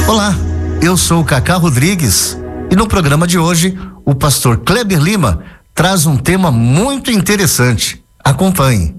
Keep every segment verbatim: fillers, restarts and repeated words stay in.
Olá, eu sou o Cacá Rodrigues e no programa de hoje o pastor Kleber Lima traz um tema muito interessante. Acompanhe.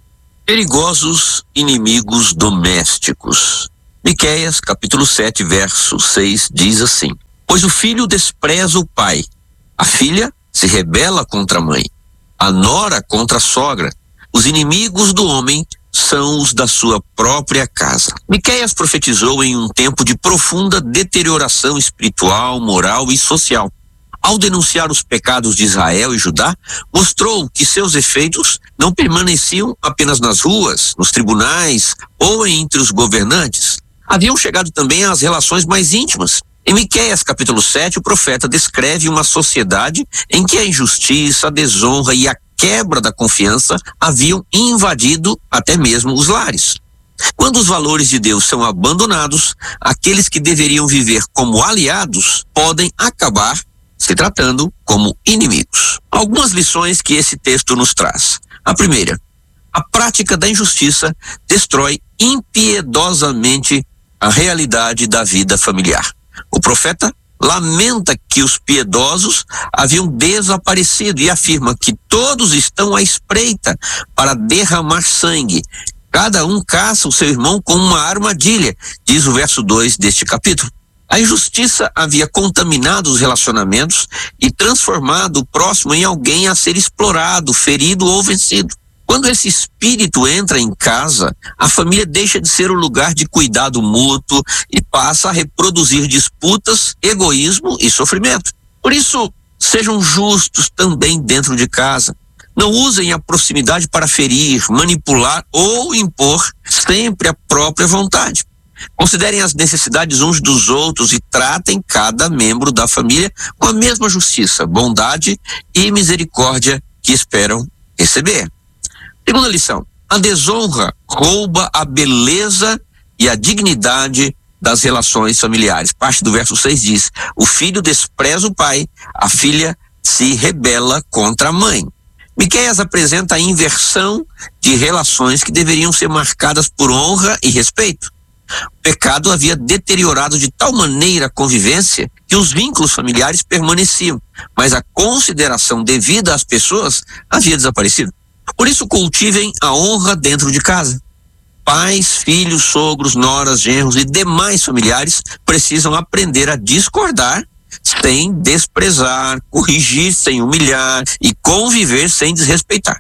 Perigosos inimigos domésticos. Miqueias, capítulo sete, verso seis, diz assim: Pois o filho despreza o pai, a filha se rebela contra a mãe, a nora contra a sogra. Os inimigos do homem são os da sua própria casa. Miqueias profetizou em um tempo de profunda deterioração espiritual, moral e social. Ao denunciar os pecados de Israel e Judá, mostrou que seus efeitos não permaneciam apenas nas ruas, nos tribunais ou entre os governantes. Haviam chegado também às relações mais íntimas. Em Miqueias, capítulo sete, o profeta descreve uma sociedade em que a injustiça, a desonra e a quebra da confiança haviam invadido até mesmo os lares. Quando os valores de Deus são abandonados, aqueles que deveriam viver como aliados podem acabar se tratando como inimigos. Algumas lições que esse texto nos traz. A primeira: a prática da injustiça destrói impiedosamente a realidade da vida familiar. O profeta lamenta que os piedosos haviam desaparecido e afirma que todos estão à espreita para derramar sangue. Cada um caça o seu irmão com uma armadilha, diz o verso dois deste capítulo. A injustiça havia contaminado os relacionamentos e transformado o próximo em alguém a ser explorado, ferido ou vencido. Quando esse espírito entra em casa, a família deixa de ser o lugar de cuidado mútuo e passa a reproduzir disputas, egoísmo e sofrimento. Por isso, sejam justos também dentro de casa. Não usem a proximidade para ferir, manipular ou impor sempre a própria vontade. Considerem as necessidades uns dos outros e tratem cada membro da família com a mesma justiça, bondade e misericórdia que esperam receber. Segunda lição: a desonra rouba a beleza e a dignidade das relações familiares. Parte do verso seis diz: o filho despreza o pai, a filha se rebela contra a mãe. Miqueias apresenta a inversão de relações que deveriam ser marcadas por honra e respeito. O pecado havia deteriorado de tal maneira a convivência que os vínculos familiares permaneciam, mas a consideração devida às pessoas havia desaparecido. Por isso, cultivem a honra dentro de casa. Pais, filhos, sogros, noras, genros e demais familiares precisam aprender a discordar sem desprezar, corrigir sem humilhar e conviver sem desrespeitar.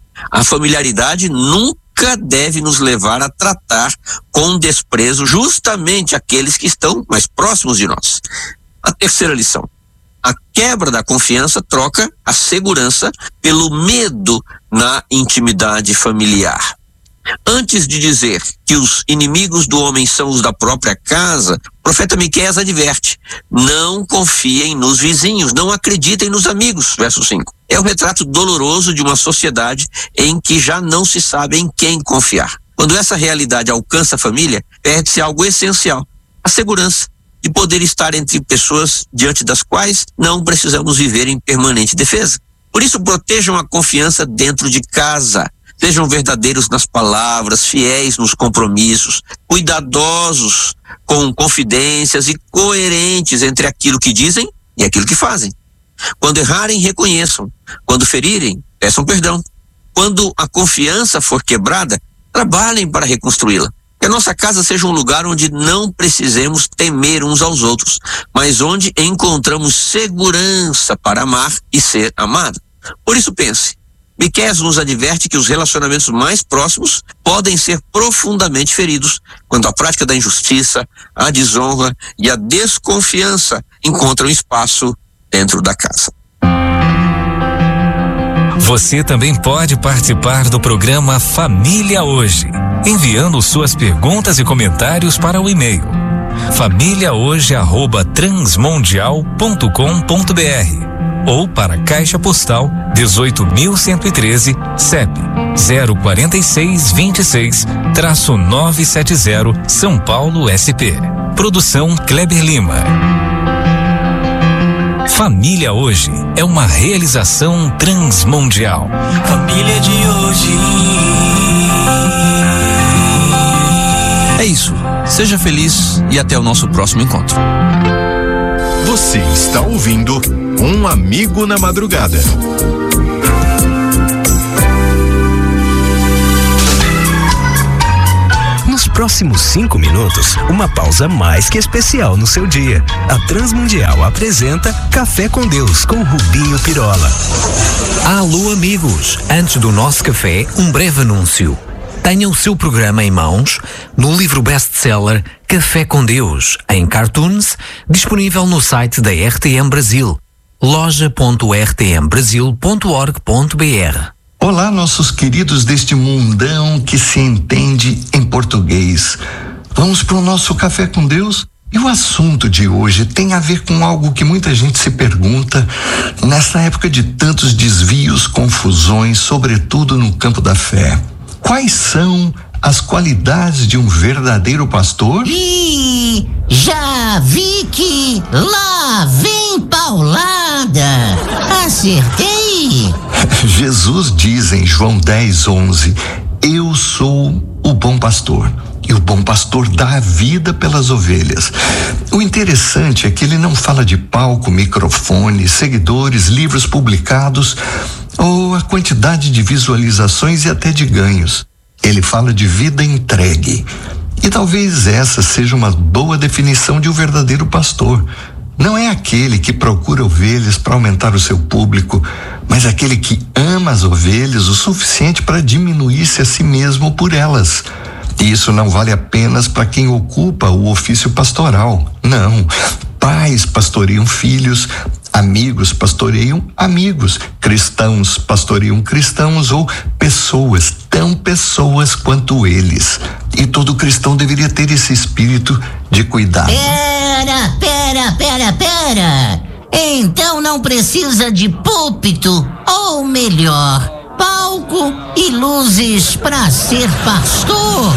A familiaridade nunca deve nos levar a tratar com desprezo justamente aqueles que estão mais próximos de nós. A terceira lição: a quebra da confiança troca a segurança pelo medo na intimidade familiar. Antes de dizer que os inimigos do homem são os da própria casa, o profeta Miqueias adverte: não confiem nos vizinhos, não acreditem nos amigos. Verso cinco. É o retrato doloroso de uma sociedade em que já não se sabe em quem confiar. Quando essa realidade alcança a família, perde-se algo essencial: a segurança de poder estar entre pessoas diante das quais não precisamos viver em permanente defesa. Por isso, protejam a confiança dentro de casa. Sejam verdadeiros nas palavras, fiéis nos compromissos, cuidadosos com confidências e coerentes entre aquilo que dizem e aquilo que fazem. Quando errarem, reconheçam. Quando ferirem, peçam perdão. Quando a confiança for quebrada, trabalhem para reconstruí-la. Que a nossa casa seja um lugar onde não precisemos temer uns aos outros, mas onde encontramos segurança para amar e ser amado. Por isso pense: Miqueias nos adverte que os relacionamentos mais próximos podem ser profundamente feridos quando a prática da injustiça, a desonra e a desconfiança encontram espaço dentro da casa. Você também pode participar do programa Família Hoje, enviando suas perguntas e comentários para o e-mail família hoje arroba transmundial ponto com ponto br ou para a Caixa Postal dezoito mil cento e treze, C E P zero quatro seis dois seis, nove sete zero, São Paulo, S P. Produção Kleber Lima. Família Hoje é uma realização transmundial. Família de hoje. É isso. Seja feliz e até o nosso próximo encontro. Você está ouvindo Um Amigo na Madrugada. Nos próximos cinco minutos, uma pausa mais que especial no seu dia. A Transmundial apresenta Café com Deus com Rubinho Pirola. Alô amigos, antes do nosso café, um breve anúncio. Tenha o seu programa em mãos no livro best-seller Café com Deus, em cartoons, disponível no site da R T M Brasil, loja ponto r t m brasil ponto org ponto b r. Olá, nossos queridos deste mundão que se entende em português. Vamos para o nosso Café com Deus? E o assunto de hoje tem a ver com algo que muita gente se pergunta nessa época de tantos desvios, confusões, sobretudo no campo da fé. Quais são as qualidades de um verdadeiro pastor? Ih, já vi que lá vem paulada. Acertei. Jesus diz em João dez, onze: eu sou o bom pastor, e o bom pastor dá a vida pelas ovelhas. O interessante é que ele não fala de palco, microfone, seguidores, livros publicados ou a quantidade de visualizações e até de ganhos. Ele fala de vida entregue. E talvez essa seja uma boa definição de um verdadeiro pastor. Não é aquele que procura ovelhas para aumentar o seu público, mas aquele que ama as ovelhas o suficiente para diminuir-se a si mesmo por elas. E isso não vale apenas para quem ocupa o ofício pastoral. Não. Pais pastoreiam filhos, amigos pastoreiam amigos, cristãos pastoreiam cristãos ou pessoas, tão pessoas quanto eles. E todo cristão deveria ter esse espírito de cuidado. Pera, pera, pera, pera. Então não precisa de púlpito, ou melhor, palco e luzes para ser pastor.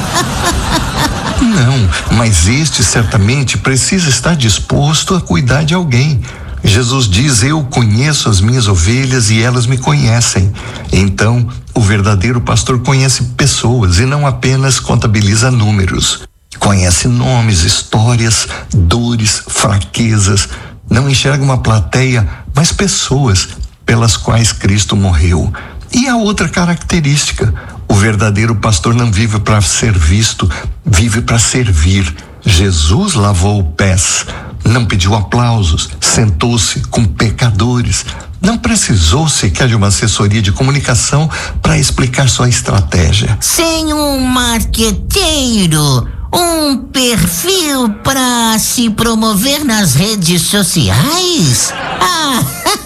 Não, mas este certamente precisa estar disposto a cuidar de alguém. Jesus diz: eu conheço as minhas ovelhas e elas me conhecem. Então, o verdadeiro pastor conhece pessoas e não apenas contabiliza números. Conhece nomes, histórias, dores, fraquezas. Não enxerga uma plateia, mas pessoas pelas quais Cristo morreu. E a outra característica: o verdadeiro pastor não vive para ser visto, vive para servir. Jesus lavou pés, não pediu aplausos, sentou-se com pecadores, não precisou sequer de uma assessoria de comunicação para explicar sua estratégia. Sem um marqueteiro, um perfil para se promover nas redes sociais? Ah,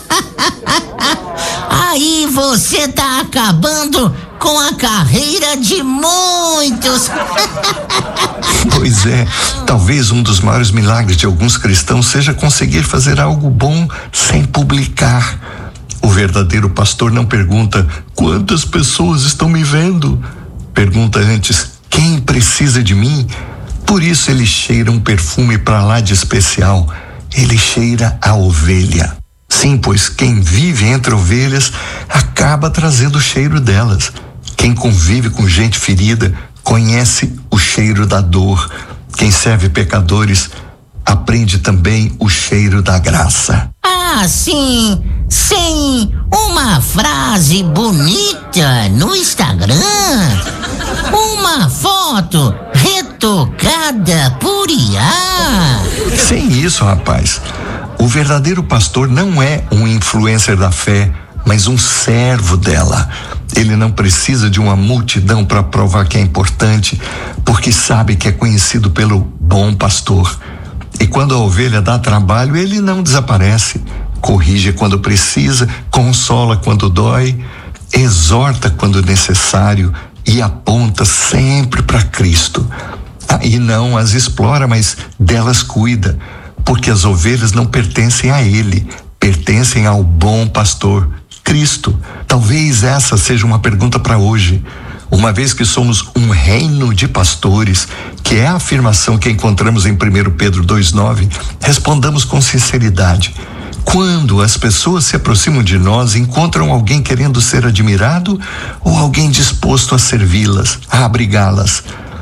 aí você tá acabando com a carreira de muitos. Pois é, talvez um dos maiores milagres de alguns cristãos seja conseguir fazer algo bom sem publicar. O verdadeiro pastor não pergunta quantas pessoas estão me vendo. Pergunta antes: quem precisa de mim? Por isso ele cheira um perfume para lá de especial. Ele cheira a ovelha. Sim, pois quem vive entre ovelhas acaba trazendo o cheiro delas. Quem convive com gente ferida conhece o cheiro da dor. Quem serve pecadores aprende também o cheiro da graça. Ah, sim, sem uma frase bonita no Instagram, uma foto retocada por I A. Sem isso, rapaz, o verdadeiro pastor não é um influencer da fé, mas um servo dela. Ele não precisa de uma multidão para provar que é importante, porque sabe que é conhecido pelo bom pastor. E quando a ovelha dá trabalho, ele não desaparece. Corrige quando precisa, consola quando dói, exorta quando necessário e aponta sempre para Cristo. Ah, e não as explora, mas delas cuida, porque as ovelhas não pertencem a ele, pertencem ao bom pastor, Cristo. Talvez essa seja uma pergunta para hoje. Uma vez que somos um reino de pastores, que é a afirmação que encontramos em primeiro Pedro dois, nove, respondamos com sinceridade. Quando as pessoas se aproximam de nós, encontram alguém querendo ser admirado ou alguém disposto a servi-las, a abrigá-las?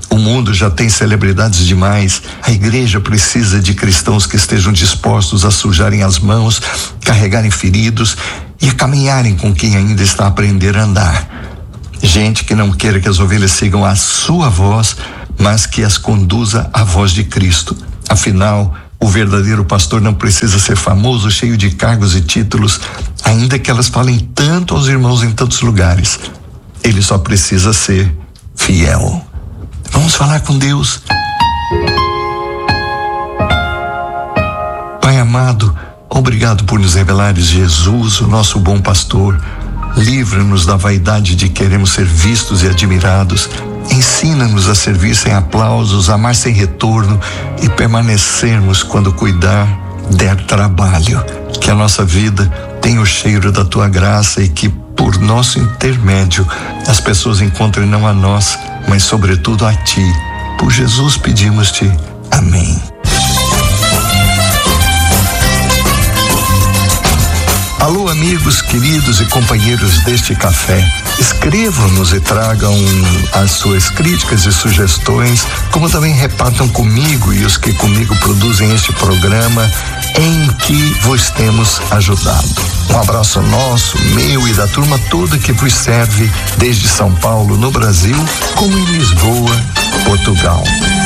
O mundo já tem celebridades demais. A igreja precisa de cristãos que estejam dispostos a sujarem as mãos, carregarem feridos e caminharem com quem ainda está a aprender a andar. Gente que não queira que as ovelhas sigam a sua voz, mas que as conduza à voz de Cristo. Afinal, o verdadeiro pastor não precisa ser famoso, cheio de cargos e títulos, ainda que elas falem tanto aos irmãos em tantos lugares. Ele só precisa ser fiel. Vamos falar com Deus. Pai amado, obrigado por nos revelares Jesus, o nosso bom pastor. Livra-nos da vaidade de queremos ser vistos e admirados. Ensina-nos a servir sem aplausos, amar sem retorno e permanecermos quando cuidar der trabalho. Que a nossa vida tenha o cheiro da tua graça e que, por nosso intermédio, as pessoas encontrem não a nós, mas sobretudo a ti. Por Jesus pedimos-te. Amém. Alô, amigos queridos e companheiros deste café. Escrevam-nos e tragam as suas críticas e sugestões, como também repartam comigo e os que comigo produzem este programa em que vos temos ajudado. Um abraço nosso, meu e da turma toda que vos serve desde São Paulo, no Brasil, como em Lisboa, Portugal.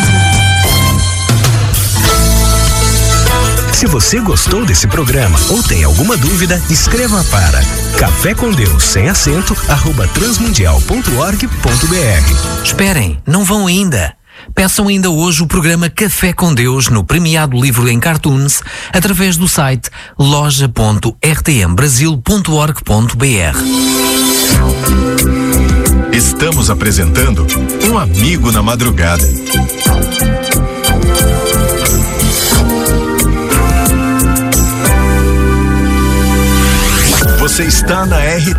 Se você gostou desse programa ou tem alguma dúvida, escreva para café com Deus sem acento arroba transmundial ponto org ponto br. Esperem, não vão ainda. Peçam ainda hoje o programa Café com Deus no premiado livro em cartoons através do site loja ponto r t m brasil ponto org ponto br. Estamos apresentando Um Amigo na Madrugada. Você está na R